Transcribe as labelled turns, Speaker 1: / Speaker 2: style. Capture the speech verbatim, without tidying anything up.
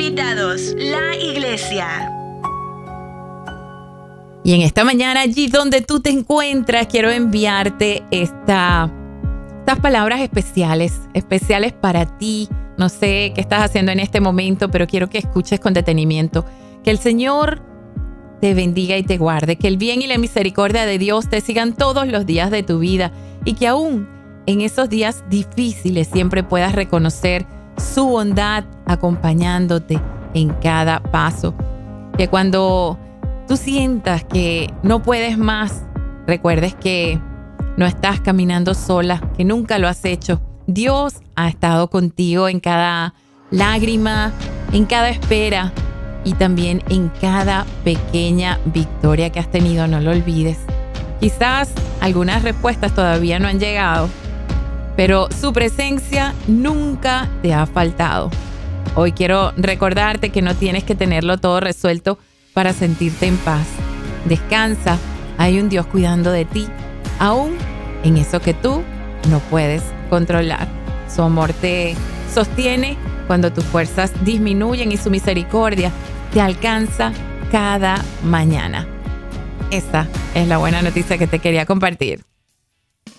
Speaker 1: invitados, la iglesia.
Speaker 2: Y en esta mañana, allí donde tú te encuentras, quiero enviarte esta, estas palabras especiales, especiales para ti. No sé qué estás haciendo en este momento, pero quiero que escuches con detenimiento. Que el Señor te bendiga y te guarde. Que el bien y la misericordia de Dios te sigan todos los días de tu vida. Y que aún en esos días difíciles siempre puedas reconocer su bondad acompañándote en cada paso. Que cuando tú sientas que no puedes más, recuerdes que no estás caminando sola, que nunca lo has hecho. Dios ha estado contigo en cada lágrima, en cada espera y también en cada pequeña victoria que has tenido. No lo olvides. Quizás algunas respuestas todavía no han llegado, pero su presencia nunca te ha faltado. Hoy quiero recordarte que no tienes que tenerlo todo resuelto para sentirte en paz. Descansa, hay un Dios cuidando de ti, aún en eso que tú no puedes controlar. Su amor te sostiene cuando tus fuerzas disminuyen y su misericordia te alcanza cada mañana. Esa es la buena noticia que te quería compartir.